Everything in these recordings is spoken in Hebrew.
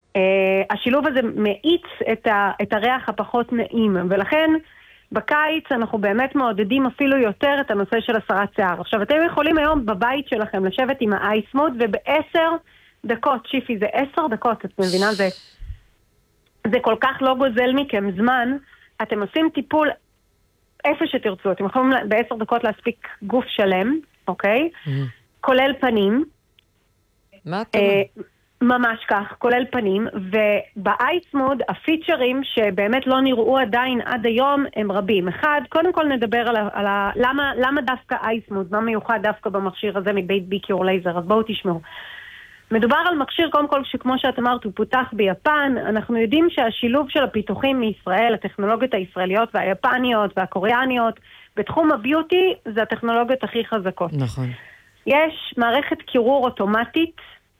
השילוב הזה מאיץ את הריח הפחות נעים, ולכן בקיץ אנחנו באמת מעודדים אפילו יותר את הנושא של הסרת שיער. עכשיו, אתם יכולים היום בבית שלכם לשבת עם האייסמוד, וב10 דקות, שיפי, זה 10 דקות, את מבינה? זה כל כך לא גוזל מכם זמן, אתם עושים טיפול איפה שתרצו, אתם יכולים ב10 דקות להספיק גוף שלם, אוקיי? כולל פנים. מה אתה אומר? ממש כך, כולל פנים, ובאייסמוד הפיצ'רים שבאמת לא נראו עדיין עד היום הם רבים. אחד, קודם כל נדבר על למה דווקא אייסמוד, מה מיוחד דווקא במכשיר הזה מבית ביקיור לייזר, אז בואו תשמעו. מדובר על מכשיר, קודם כל, שכמו שאת אמרת, הוא פותח ביפן. אנחנו יודעים שהשילוב של הפיתוחים מישראל, הטכנולוגיות הישראליות והיפניות והקוריאניות, בתחום הביוטי, זה הטכנולוגיות הכי חזקות. נכון. יש מערכת קירור אוטומטית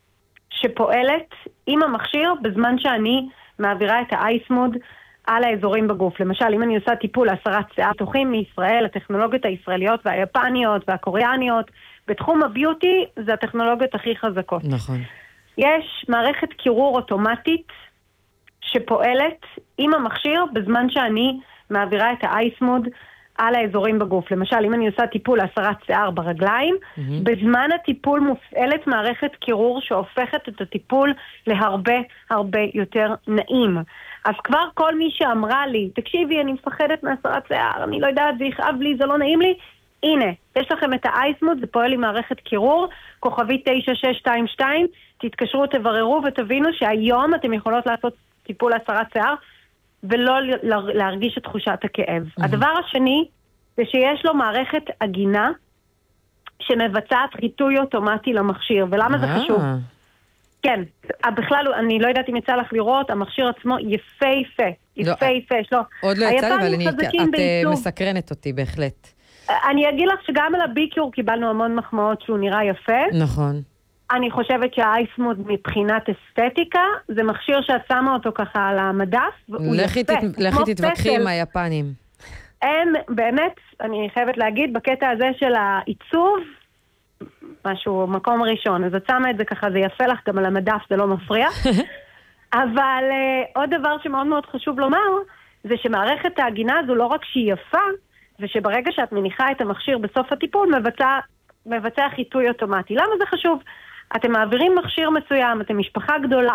שפועלת עם המכשיר בזמן שאני מעבירה את האייסמוד על האזורים בגוף. למשל, אם אני עושה טיפול להסרת שיער, פיתוחים מישראל, הטכנולוגיות הישראליות והיפניות והקוריאניות, בתחום הביוטי זה הטכנולוגיות הכי חזקות. נכון. יש מערכת קירור אוטומטית שפועלת עם המכשיר בזמן שאני מעבירה את האייסמוד על האזורים בגוף. למשל, אם אני עושה טיפול להסרת שיער ברגליים, בזמן הטיפול מופעלת מערכת קירור שהופכת את הטיפול להרבה הרבה יותר נעים. אז כבר כל מי שאמרה לי, תקשיבי, אני מפחדת מהסרת שיער, אני לא יודעת, זה יכאב לי, זה לא נעים לי, הנה, יש לכם את האייסמוד, זה פועל עם מערכת קירור, כוכבי 9622, תתקשרו, תבררו ותבינו שהיום אתם יכולות לעשות טיפול להסרת שיער, ולא להרגיש את תחושת הכאב. הדבר השני, זה שיש לו מערכת עגינה, שמבצעת חיטוי אוטומטי למכשיר, ולמה זה חשוב? כן, בכלל, אני לא יודעת אם יצא לך לראות, המכשיר עצמו יפהפה, יפהפה, יש לו... עוד לא יצא לי, אבל את מסקרנת אותי בהחלט. אני אגיד לך שגם על הביקיור קיבלנו המון מחמאות שהוא נראה יפה. נכון. אני חושבת שהאייסמוד מבחינת אסתטיקה, זה מכשיר שאת שמה אותו ככה על המדף, והוא יפה. לכי תתווכחי עם היפנים. הם באמת, אני חייבת להגיד, בקטע הזה של העיצוב, משהו, מקום ראשון. אז את שמה את זה ככה, זה יפה לך גם על המדף, זה לא מפריע. אבל עוד דבר שמאוד מאוד חשוב לומר, זה שמערכת ההגינה הזו לא רק שהיא יפה, ושברגע שאת מניחה את המכשיר בסוף הטיפול, מבצע חיטוי אוטומטי. למה זה חשוב? אתם מעבירים מכשיר מסוים, אתם משפחה גדולה,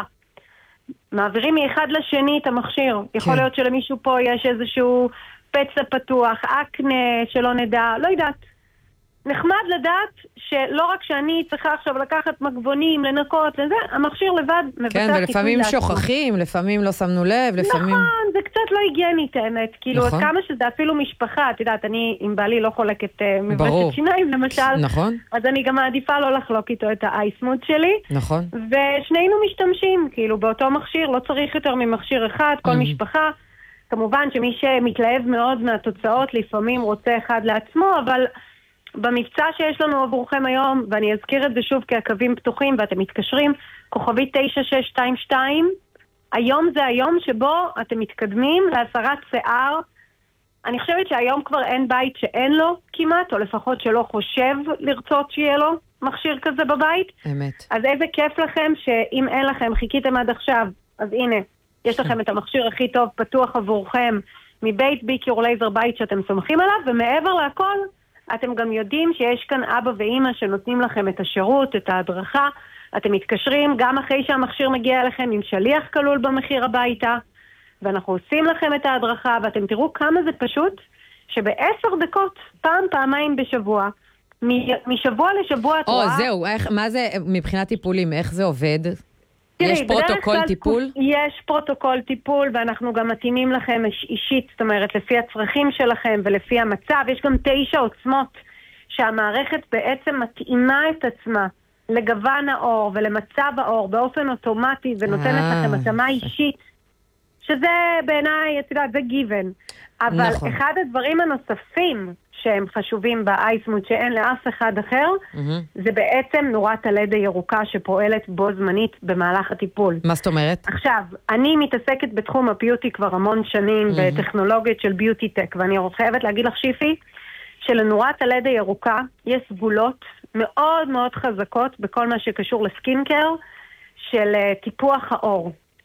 מעבירים מאחד לשני את המכשיר. יכול להיות שלמישהו פה יש איזשהו פצע פתוח, אקנה שלא נדע, לא יודעת. נחמד לדעת שלא רק שאני צריכה עכשיו לקחת מגבונים, לנקות, לזה, המכשיר לבד מבצע חיטוי. כן, ולפעמים שוכחים, לפעמים לא שמנו לב, לפעמים... נכון, זה קצת לא היגיינית, האמת. כאילו, נכון. כמה שזה אפילו משפחה, את יודעת, אני עם בעלי לא חולקת מברשת שיניים, למשל. נכון. אז אני גם מעדיפה לא לחלוק איתו את האייסמוד שלי. נכון. ושנינו משתמשים, כאילו, באותו מכשיר, לא צריך יותר ממכשיר אחד, כל משפחה. כמובן שמי שמתלהב מאוד מהתוצאות, לפעמים רוצה אחד לעצמו, אבל... במבצע שיש לנו עבורכם היום, ואני אזכיר את זה שוב כעקבים פתוחים, ואתם מתקשרים, כוכבי 9622, היום זה היום שבו אתם מתקדמים להסרת שיער. אני חושבת שהיום כבר אין בית שאין לו כמעט, או לפחות שלא חושב לרצות שיהיה לו מכשיר כזה בבית. אמת. אז איזה כיף לכם שאם אין לכם, חיכיתם עד עכשיו, אז הנה, יש לכם את המכשיר הכי טוב פתוח עבורכם, מבית ביקיור לייזר, בית שאתם סומכים עליו, ומעבר להכל, אתם גם יודעים שיש כאן אבא ואמא שנותנים לכם את השירות, את ההדרכה. אתם מתקשרים גם אחרי שהמכשיר מגיע אליכם עם שליח כלול במחיר הביתה, ואנחנו עושים לכם את ההדרכה, ואתם תראו כמה זה פשוט, שב10 דקות, פעמיים בשבוע, משבוע לשבוע את רואה... זהו, מה זה מבחינת טיפולים? איך זה עובד? יש פרוטוקול טיפול? יש פרוטוקול טיפול, ואנחנו גם מתאימים לכם אישית, זאת אומרת, לפי הצרכים שלכם ולפי המצב. יש גם 9 עוצמות שהמערכת בעצם מתאימה את עצמה לגוון האור ולמצב האור באופן אוטומטי, ונותנת לכם התאמה אישית, שזה בעיניי, את יודעת, זה גיוון. אבל נכון. אחד הדברים הנוספים שהם חשובים באייסמוד שאין לאף אחד אחר, זה בעצם נורת הלד הירוקה שפועלת בו זמנית במהלך הטיפול. מה זאת אומרת? עכשיו, אני מתעסקת בתחום הביוטי כבר המון שנים, בטכנולוגיות של ביוטי טק, ואני חייבת להגיד לך, שיפי, שלנורת הלד הירוקה יש סגולות מאוד מאוד חזקות בכל מה שקשור לסקינקר של טיפוח האור.